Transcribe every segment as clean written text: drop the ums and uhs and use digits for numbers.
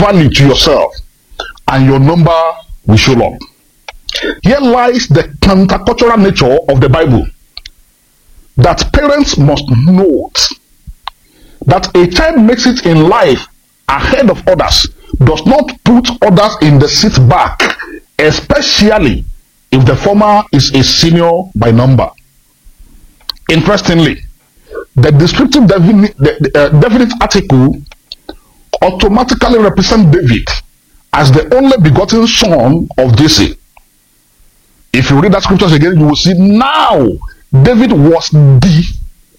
value to yourself, and your number will show up. Here lies the countercultural nature of the Bible, that parents must note that a child makes it in life ahead of others does not put others in the seat back, especially if the former is a senior by number. Interestingly, the descriptive definite article automatically represents David as the only begotten son of Jesse. If you read that scriptures again, you will see now David was the.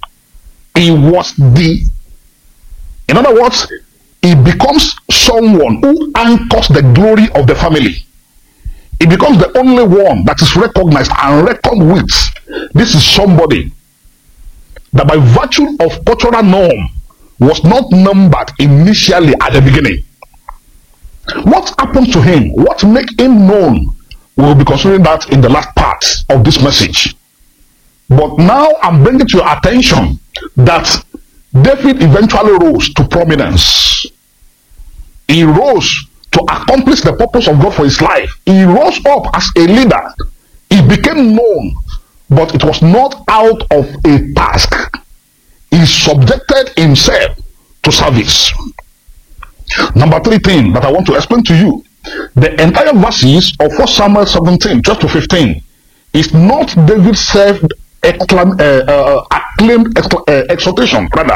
In other words, he becomes someone who anchors the glory of the family. He becomes the only one that is recognized and reckoned with. This is somebody that by virtue of cultural norm was not numbered initially at the beginning. What happened to him? What made him known? We will be considering that in the last part of this message. But now I'm bringing to your attention that David eventually rose to prominence. He rose to accomplish the purpose of God for his life. He rose up as a leader. He became known, but it was not out of a task. He subjected himself to service. Number 3 thing that I want to explain to you, the entire verses of 1 Samuel 17, 12 to 15, is not David's self-acclaimed exhortation, rather.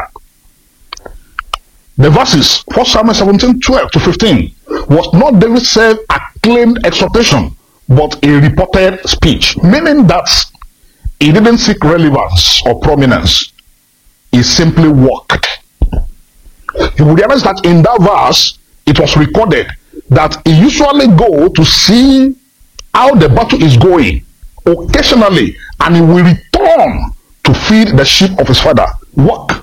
The verses 1 Samuel 17, 12 to 15 was not David's self-acclaimed exhortation, but a reported speech, meaning that he didn't seek relevance or prominence. He simply walked. You will realize that in that verse, it was recorded that he usually go to see how the battle is going occasionally, and he will return to feed the sheep of his father. Walk.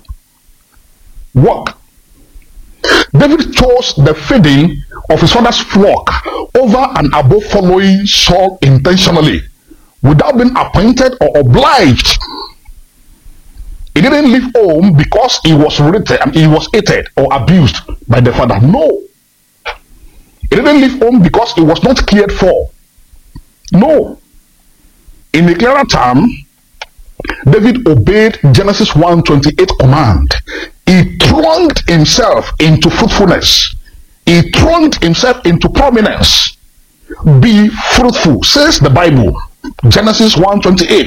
David chose the feeding of his father's flock over and above following Saul intentionally, without being appointed or obliged. He didn't leave home because he was hated or abused by the father. No. He didn't leave home because he was not cared for. No. In a clearer term, David obeyed Genesis 1:28 command. He thronged himself into fruitfulness. He thronged himself into prominence. Be fruitful, says the Bible. Genesis 1:28.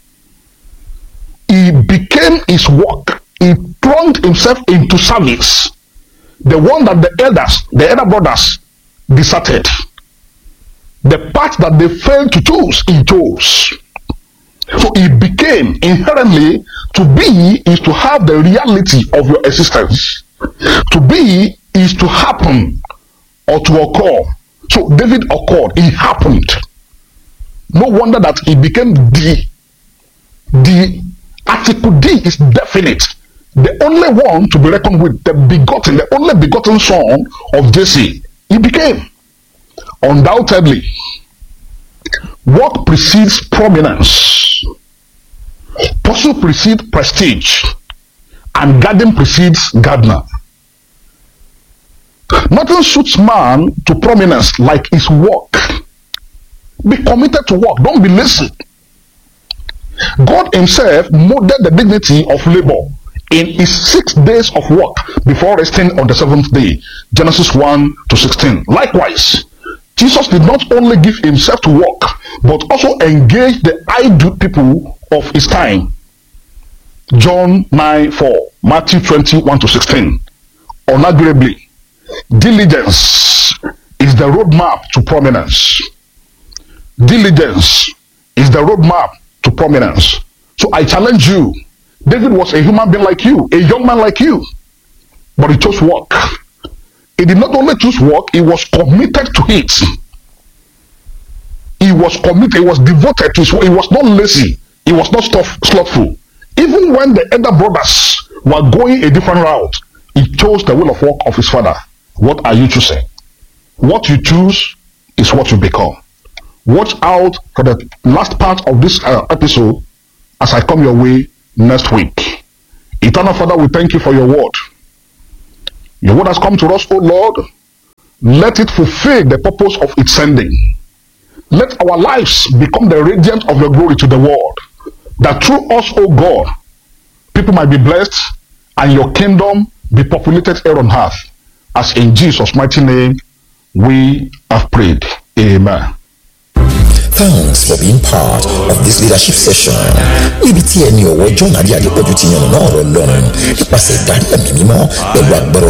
He became his work. He thronged himself into service. The one that the elder brothers deserted. The path that they failed to choose, he chose. So he became inherently, to be is to have the reality of your existence. To be is to happen or to occur. So David occurred, he happened. No wonder that he became the article D is definite. The only one to be reckoned with, the only begotten son of Jesse. He became. Undoubtedly, work precedes prominence, pursuit precedes prestige, and garden precedes gardener. Nothing suits man to prominence like his work. Be committed to work, don't be lazy. God himself modeled the dignity of labor in his 6 days of work before resting on the 7th day. Genesis 1:16. Likewise, Jesus did not only give himself to work, but also engage the idle people of his time. John 9:4, Matthew 20:1-16. Unarguably, diligence is the roadmap to prominence. Diligence is the roadmap to prominence. So I challenge you. David was a human being like you, a young man like you, but he chose work. He did not only choose work, he was committed to it. He was committed, he was devoted to his work. He was not lazy, he was not slothful. Even when the elder brothers were going a different route, he chose the will of work of his father. What are you choosing? What you choose is what you become. Watch out for the last part of this episode as I come your way next week. Eternal Father, we thank you for your word. Your word has come to us, O Lord, let it fulfill the purpose of its sending. Let our lives become the radiance of your glory to the world, that through us, O God, people might be blessed and your kingdom be populated here on earth. As in Jesus' mighty name we have prayed. Amen. Thanks for being part of this leadership session. Níbi tí ẹni ọ̀wọ́ John Adé Adépọ̀jù ti yànnàná ọ̀rọ̀ Ọlọ́run nípasẹ̀ ìdarí ẹ̀mí mímọ́ pẹ̀lú agbára